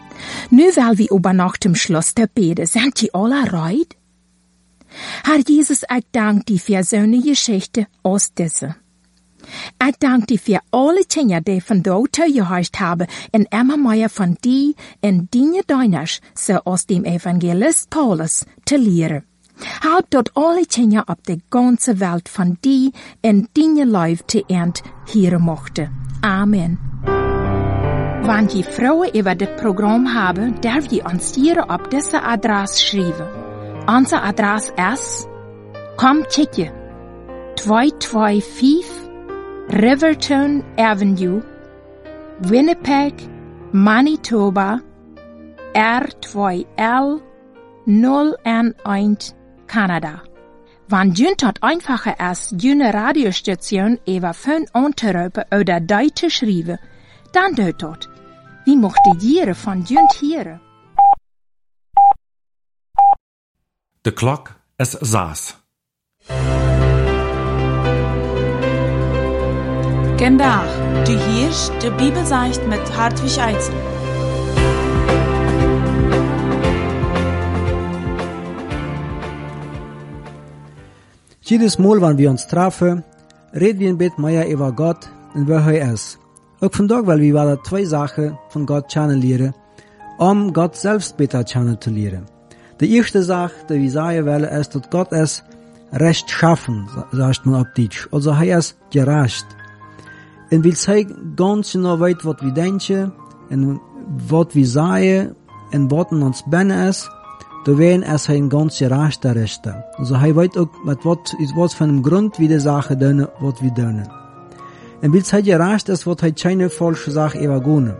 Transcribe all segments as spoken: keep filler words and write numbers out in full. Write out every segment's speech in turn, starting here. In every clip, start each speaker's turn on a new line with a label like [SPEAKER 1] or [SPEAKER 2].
[SPEAKER 1] Nu weil wir über Nacht im Schloss der beten, seid ihr alle bereit? Herr Jesus, ich danke dir für so eine Geschichte aus dieser. Ich danke dir für alle Dinge, die von dort gehört haben, und immer mehr von dir und Dinge deines, so aus dem Evangelist Paulus, zu lehren. Halb dort alle Dinge auf der ganzen Welt von dir und Dinge Leib zu ernten hören mochte. Amen. Wenn die Frauen über das Programm haben, darf ihr uns hier auf diese Adresse schreiben. Unsere Adresse ist Komm Titje, zwei zwei fünf Riverton Avenue, Winnipeg, Manitoba, R zwei L null eins, Kanada. Wenn du dort einfacher ist, eine Radiostation über Phone anzurufen oder dich zu schreiben, dann dort dort. Wie mochte jeder von dir hören?
[SPEAKER 2] De klok is zes.
[SPEAKER 3] Gendag, du hörst die Bibelseicht mit Hartwig Eitzel.
[SPEAKER 4] Jedes Mal, wenn wir uns treffen, reden wir ein bisschen mehr über Gott und wer er ist. Auch vandaag, weil wir wieder zwei Sachen von Gott kennenlernen, um Gott selbst besser kennenzulernen. Die erste Sache, die wir sagen wollen, ist, dass Gott es recht schaffen, sagt man auf Deutsch. Also er ist gerecht. Und weil er ganz genau weiß, was wir denken, und was wir sagen, und was in uns bin ist, da werden es ein ganz gerechter Richter. Also er weiß auch, mit was, was für einem Grund wir die Sache tun, was wir tun. Und weil er gerecht ist, wird er keine falsche Sache übergehen.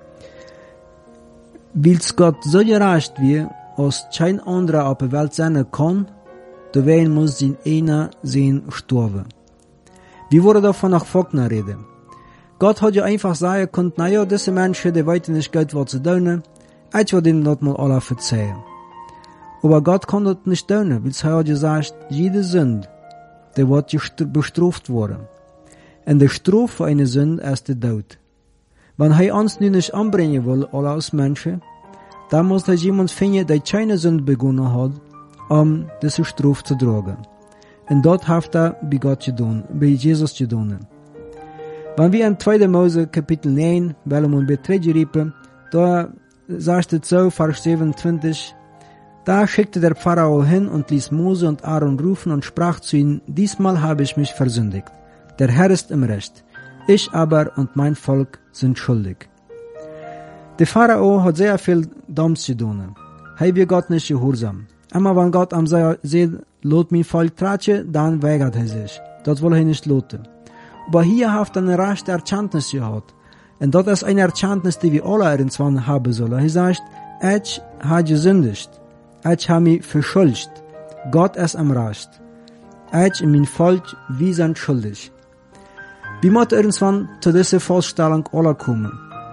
[SPEAKER 4] Weil Gott so gerecht wird, als kein anderer auf der Welt sein kann, da werden muss sein einer sein sterben. Wir wollen davon nach Faulkner reden. Gott hat ja einfach sagen können, naja, diese Menschen, die weiten nicht Geld, was sie tun, ich will ihnen das mal alle verzeihen. Aber Gott kann das nicht tun, weil er hat gesagt, jede Sünde, die wird bestraft worden. Und die Strafe für eine Sünde ist der Tod. Wenn er uns nun nicht anbringen will, alle als Menschen, dann muss er jemand finden, der keine Sünde begonnen hat, um diese Strafe zu tragen. Und dort hat er bei Gott getan, bei Jesus getan. Wenn wir in zweiter Mose Kapitel neun, wollen wir betreten, da sagt es so, Vers siebenundzwanzig, da schickte der Pharao hin und ließ Mose und Aaron rufen und sprach zu ihnen, diesmal habe ich mich versündigt. Der Herr ist im Recht. Ich aber und mein Volk sind schuldig. Der Pharao hat sehr viel Dummes getan. Er wird Gott nicht gehorsam. Immer wenn Gott am sagt, lot mein Volk tratschen, dann weigert er sich. Das will er nicht loten. Aber hier hat er eine rechte Erkenntnis gehabt. Und das ist eine Erkenntnis, die wir alle irgendwann haben sollen. Er sagt, ich habe gesündigt. Ich habe mich verschuldigt. Gott ist am Recht. Ich und mein Volk, wir sind schuldig. Wir müssen irgendwann zu dieser Vorstellung alle kommen.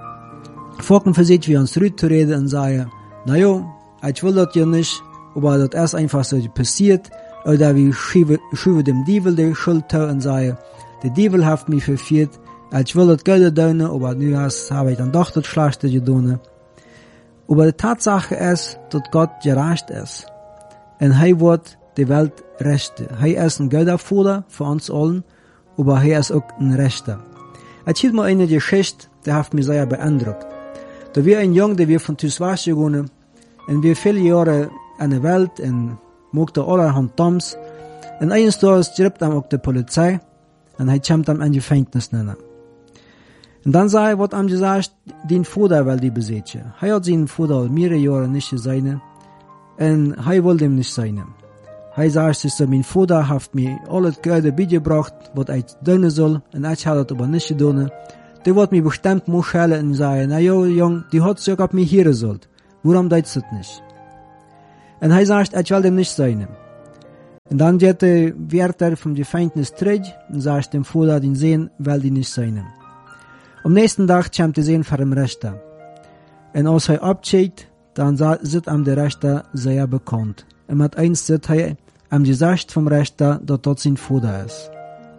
[SPEAKER 4] Folgen versuchen wir uns ruhig zu reden und sagen, naja, ich will das ja nicht, aber das ist einfach so passiert, oder wir schieben dem Teufel die Schuld zu und sagen, der Teufel hat mich verführt, ich will das Geld tun, aber nu habe ich dann doch das Schlechte getan. Aber die Tatsache ist, dass Gott gerecht ist. Und er wird die Welt rechten. Er ist ein Göttervater für uns allen, aber er ist auch ein Rechter. Ich hielt mal eine Geschichte, die hat mich sehr beeindruckt. Da wir ein Junge, der wir von Tuswasch gegangen, und wir viele Jahre in der Welt, und mochte allerhand Dumms, und eines Tages schreibt ihm auch die Polizei, und er kommt ihm in die Gefängnis nennen. Und dann sei er, was ihm gesagt, den Vater will die besitzen. Er hat seinen Vater mehrere Jahre nicht gesehen, und er wollte ihm nicht sein. Er sagt sich so, mein Vater hat mir alles Geld beigebracht, was ich tun soll, und ich habe das aber nicht getan. Der wird mich bestimmt mal schellen und sagen, na ja, Jung, die hat sich auf mich hören sollen. Warum tut das nicht? Und er sagt, ich will dem nicht sein. Und dann geht der Wärter vom Gefängnis zurück und sagt dem Vater, den Sohn will die nicht sein. Am nächsten Tag kommt der Sohn vor dem Richter. Und als er abschickt, dann sieht ihm der Richter sehr bekannt. Und mit eins sieht er am Gesicht vom Richter, dass das sein Vater ist.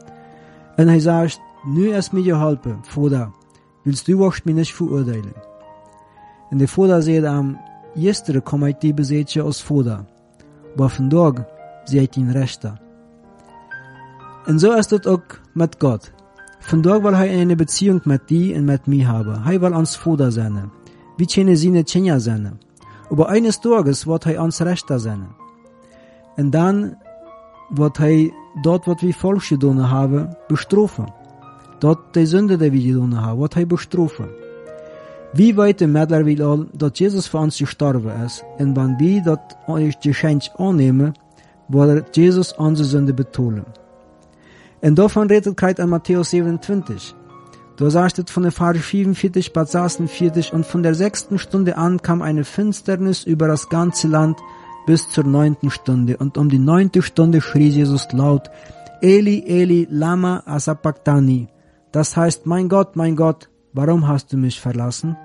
[SPEAKER 4] Und er sagt, nu ist mir geholfen, Vater, willst du auch mich nicht verurteilen? En de Vader zei am, gisteren kom ik die bezetje als Vader, maar vandaag zei ik ihn rechter. En so ist es auch mit Gott. Vandaag will hij eine Beziehung mit dir und mit mir haben. Hij will uns Vater sein. Wir können seine Kinder sein. Aber eines Tages wird hij uns rechter sein. Und dann wird hij dort, was wir falsch getan haben, bestrafen. Dort die Sünde, die wir getan haben, wird hij bestrafen. Wir weten mittlerweile al, dass Jesus für uns gestorben ist. Und wenn wir das Geschenk annehmen, wird Jesus unsere Sünde betonen. Und davon redet Christ in Matthäus siebenundzwanzig. Da sagt es von der Vers vierundvierzig bis sechsundvierzig, und von der sechsten Stunde an kam eine Finsternis über das ganze Land bis zur neunten Stunde. Und um die neunte Stunde schrie Jesus laut, Eli, Eli, lama sabachthani. Das heißt, mein Gott, mein Gott, warum hast du mich verlassen?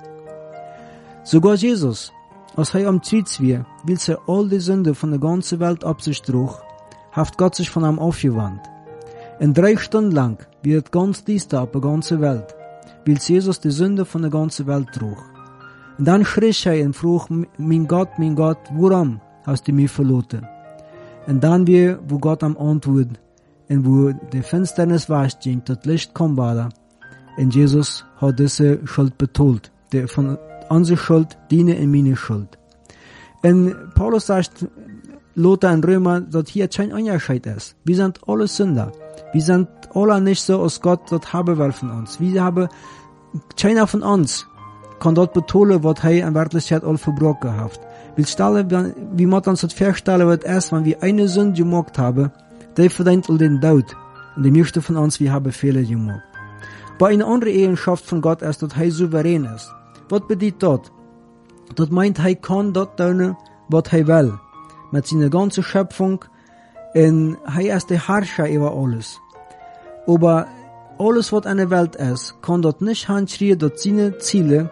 [SPEAKER 4] Sogar Jesus, als er am Kreuz war, weil er all die Sünde von der ganzen Welt auf sich trug, hat Gott sich von ihm aufgewandt. In drei Stunden lang wird ganz dies da auf der ganzen Welt, weil Jesus die Sünde von der ganzen Welt trug. Und dann schrie er und frug, mein Gott, mein Gott, warum hast du mich verlassen? Und dann wir, wo Gott am Antwort, und wo die Finsternis wegging, das Licht kam weiter, und Jesus hat diese Schuld betont, die von unserer Schuld diene in meine Schuld. Und Paulus sagt, Lothar in Römer, dass hier kein Unterschied ist. Wir sind alle Sünder. Wir sind alle nicht so, als Gott das haben will von uns. Wir haben, keiner von uns kann dort betonen, was er in Wirklichkeit all verbrochen hat. Wir stellen, wie man uns das feststellen wird, erst wenn wir eine Sünde gemacht haben, der verdient all den Tod. Und die meisten von uns, wir haben Fehler gemacht. Aber eine andere Eigenschaft von Gott ist, dass er souverän ist. Was bedeutet das? Das meint, er kann dort tun, was er will. Mit seiner ganzen Schöpfung. Und er ist der Herrscher über alles. Aber alles, was in der Welt ist, kann dort nicht hinschreien, dass seine Ziele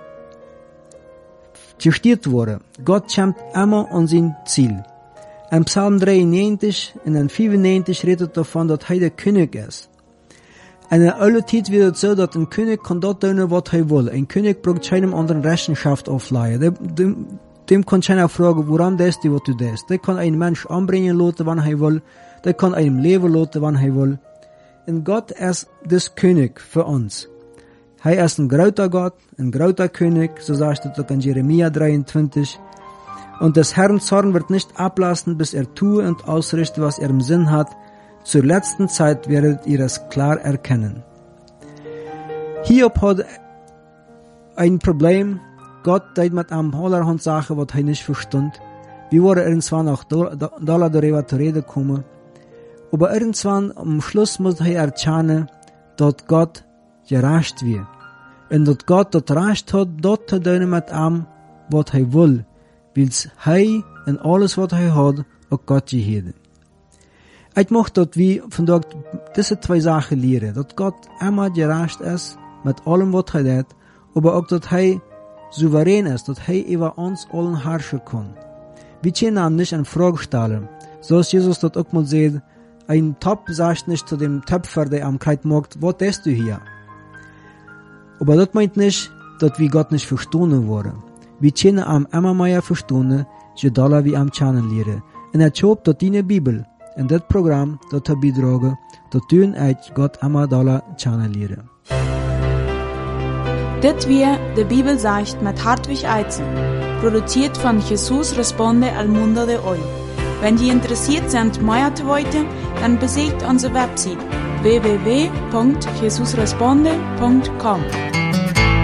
[SPEAKER 4] gestört wurden. Gott kommt immer an sein Ziel. In Psalm dreiundneunzig und in fünfundneunzig redet davon, dass er der König ist. Und in aller Zeit wird es so, dass ein König kann dort tun, was er will. Ein König braucht keinem anderen Rechenschaft aufleihen. Dem, dem, dem kann keiner fragen, woran das du, was du das. Der kann einen Mensch anbringen lassen, wann er will. Der kann einem leben lassen, wann er will. Und Gott ist das König für uns. Er ist ein großer Gott, ein großer König, so sagt es auch in Jeremia dreiundzwanzig. Und des Herrn Zorn wird nicht ablassen, bis er tue und ausrichte, was er im Sinn hat. Zur letzten Zeit werdet ihr es klar erkennen. Hiob hat ein Problem. Gott hat mit einem allerhand Sachen, was er nicht verstand. Wir wollen irgendwann auch da darüber zu reden kommen. Aber irgendwann am Schluss muss er erkennen, dass Gott gerecht wird. Und dass Gott das Recht hat, dort zu tun mit ihm, was er will. Weil er und alles, was er hat, auch Gott gehört. Ich möchte, dass wir von dort diese zwei Sachen lernen. Dass Gott immer gerecht ist mit allem, was er hat, aber auch, dass er souverän ist, dass er über uns allen herrschen kann. Wir können ihm nicht in Frage stellen. So ist Jesus dort auch mal sieht, ein Topf sagt nicht zu dem Töpfer, der am Kreuz macht, was tust du hier? Aber das meint nicht, dass wir Gott nicht verstehen wollen. Wir können ihm immer mehr verstehen, je doller wir am kennen lernen. Und ich hoffe, dass deine Bibel in dit Programm dat te beidragen, dat tun uit Gott immer doller kennen lernen.
[SPEAKER 3] Dit weer de Bibel sagt mit Hartwig Eizen, produziert von Jesus Responde al Mundo de Hoy. Wenn Sie interessiert sind, mehr zu wissen, dann besucht unsere Website w w w punkt jesus responde punkt com.